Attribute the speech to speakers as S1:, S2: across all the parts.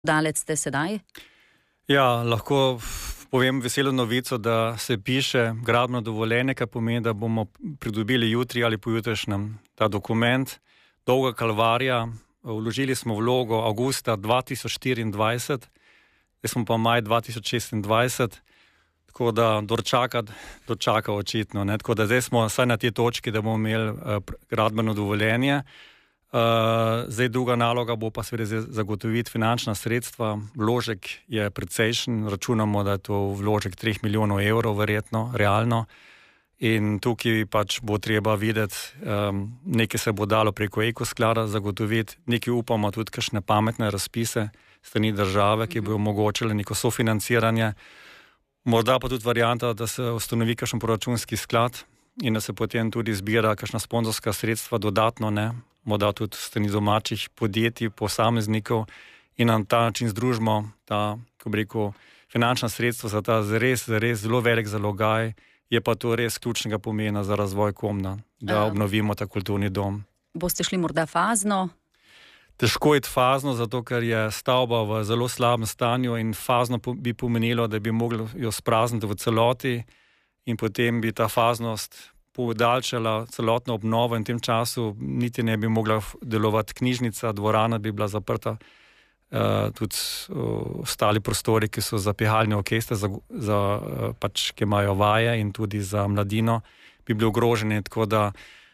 S1: Dalec ste sedaj?
S2: Ja, lahko povem veselo novico, da se piše gradbeno dovoljenje, kar pomeni, da bomo pridobili jutri ali pojutrišnjem ta dokument. Dolga kalvarija, vložili smo vlogo avgusta 2024, zdaj smo pa maj 2026, tako da dočaka očitno. Ne? Tako da zdaj smo vsaj na tej točki, da bomo imeli gradbeno dovoljenje. Zdaj druga naloga bo pa seveda zagotoviti finančna sredstva. Vložek je precejšen, računamo, da je to vložek 3 milijonov evrov verjetno, realno. In tukaj pač bo treba videti, nekaj se bo dalo preko ekosklada zagotoviti, nekaj upamo tudi kakšne pametne razpise strani države, ki bi omogočile neko sofinanciranje. Morda pa tudi varianta, da se ustanovi kakšen proračunski sklad in da se potem tudi zbira kakšna sponzorska sredstva dodatno, ne, morda tudi strani domačih podjetij, posameznikov in na ta način združimo ta, ko bi rekel, finančna sredstva za ta res zelo velik zalogaj. Je pa to res ključnega pomena za razvoj Komna, da obnovimo ta kulturni dom.
S1: Boste šli morda fazno?
S2: Težko je fazno, zato ker je stavba v zelo slabem stanju in fazno bi pomenilo, da bi mogli jo sprazniti v celoti in potem bi ta faznost podaljšala celotno obnovo in v tem času niti ne bi mogla delovati knjižnica, dvorana bi bila zaprta, tudi ostali prostori, ki so za pihalne orkestre, pač, ki imajo vaje in tudi za mladino, bi bili ogroženi, tako da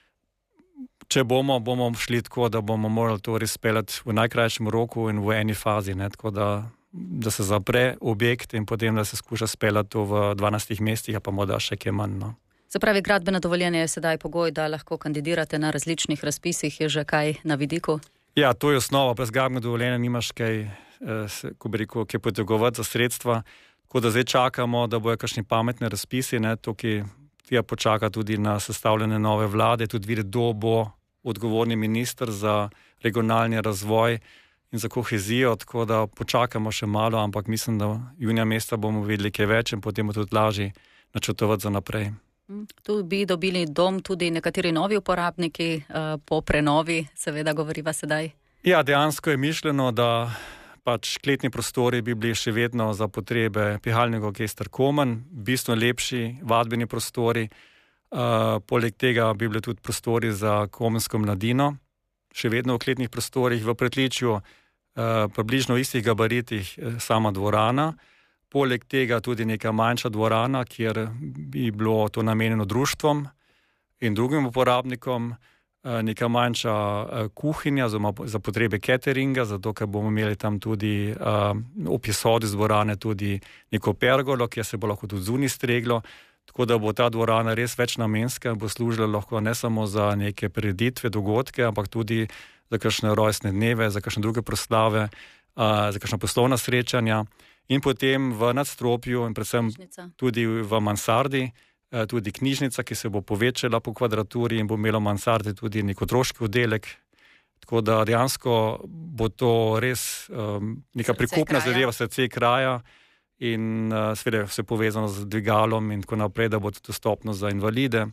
S2: če bomo šli tako, da bomo morali to res speljati v najkrajšem roku in v eni fazi, ne, tako da se zapre objekt in potem, da se skuša speljati to v 12 mestih, pa morda še kje manj, no.
S1: Se pravi, gradbeno dovoljenje je sedaj pogoj, da lahko kandidirate na različnih razpisih, je že kaj na vidiku?
S2: Ja, to je osnova, brez gradbenega dovoljenja nimaš kaj, ko bi rekel, kaj potegovati za sredstva, tako da zdaj čakamo, da bojo kakšni pametni razpisi, ne, tukaj treba počakati tudi na sestavljene nove vlade, tudi videti, kdo bo odgovorni minister za regionalni razvoj in za kohezijo, tako da počakamo še malo, ampak mislim, da junija meseca bomo videli kaj več in potem bo tudi lažje načrtovati za naprej.
S1: Tu bi dobili dom tudi nekateri novi uporabniki po prenovi, seveda govoriva sedaj. Ja,
S2: dejansko je mišljeno, da pač kletni prostori bi bili še vedno za potrebe pihalnega orkestra Komen, bistveno lepši vadbeni prostori, poleg tega bi bili tudi prostori za komensko mladino, še vedno v kletnih prostorih, v pritličju približno v istih gabaritih sama dvorana. Poleg tega tudi neka manjša dvorana, kjer bi bilo to namenjeno društvom in drugim uporabnikom, neka manjša kuhinja za potrebe cateringa, zato ker bomo imeli tam tudi ob izhodu iz dvorane tudi neko pergolo, kjer se bo lahko tudi zunaj streglo, tako da bo ta dvorana res večnamenska, bo služila lahko ne samo za neke prireditve, dogodke, ampak tudi za kakšne rojstne dneve, za kakšne druge proslave, za kakšna poslovna srečanja. In potem v nadstropju in predvsem tudi v mansardi, tudi knjižnica, ki se bo povečala po kvadraturi in bo imela v mansardi tudi nek otroški oddelek. Tako da dejansko bo to res neka prikupna zadeva, srce kraja in seveda vse povezano z dvigalom in tako naprej, da bo to dostopno za invalide.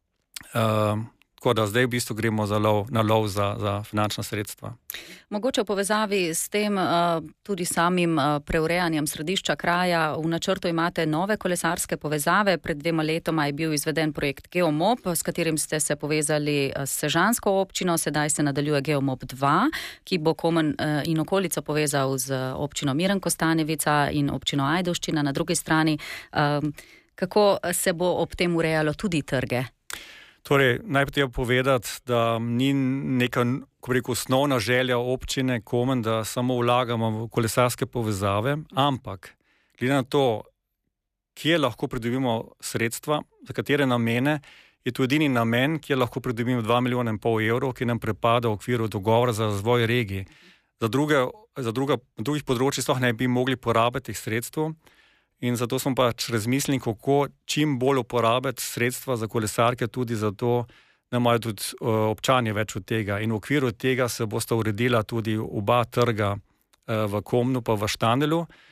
S2: Tako da zdaj v bistvu gremo na lov za finančna sredstva.
S1: Mogoče v povezavi s tem tudi samim preurejanjem središča kraja, v načrtu imate nove kolesarske povezave. Pred 2 letoma je bil izveden projekt Geomob, s katerim ste se povezali s sežansko občino, sedaj se nadaljuje Geomob 2, ki bo Komen in okolico povezal z občino Miren-Kostanjevica in občino Ajdovščina na drugi strani. Kako se bo ob tem urejalo tudi trge?
S2: Torej, najprej treba povedati, da ni neka, ko bi rekel, osnovna želja občine Komen, da samo vlagamo v kolesarske povezave, ampak glede na to, kje lahko pridobimo sredstva, za katere namene, je to edini namen, kjer lahko pridobimo 2,5 milijona evrov, ki nam prepada v okviru dogovora za razvoj regij. Za drugih področjih sploh ne bi mogli porabiti teh sredstev. In zato smo pač razmislili, kako čim bolj uporabiti sredstva za kolesarke tudi zato, da imajo tudi občani več od tega. In v okviru tega se bosta uredila tudi oba trga v Komnu pa v Štandelju.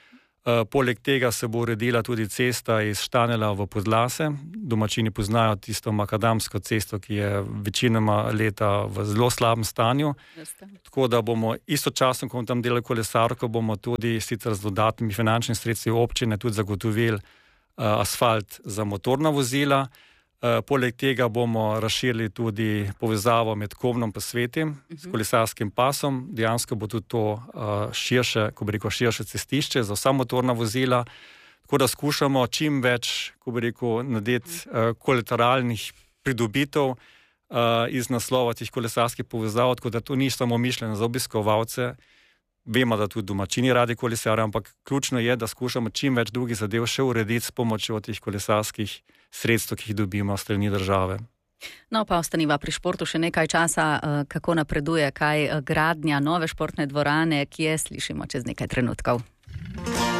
S2: Poleg tega se bo uredila tudi cesta iz Štanela v Podlase. Domačini poznajo tisto makadamsko cesto, ki je večinoma leta v zelo slabem stanju. Tako da bomo istočasno, ko bomo tam delali kolesarko, bomo tudi sicer z dodatnimi finančnimi sredstvi občine tudi zagotovili asfalt za motorna vozila. Poleg tega bomo razširili tudi povezavo med Komnom pa Svetim s kolesarskim pasom. Dejansko bo tudi to širše cestišče za vsa motorna vozila. Tako da skušamo čim več, narediti kolateralnih pridobitev iz naslova tih kolesarskih povezav, tako da to ni samo mišljeno za obiskovalce. Vemo, da tudi domačini radi kolesarja, ampak ključno je, da skušamo čim več drugih zadev še urediti s pomočjo teh kolesarskih sredstev, ki jih dobimo s strani države.
S1: No, pa ostaniva pri športu še nekaj časa, kako napreduje, kaj gradnja nove športne dvorane, kje slišimo čez nekaj trenutkov.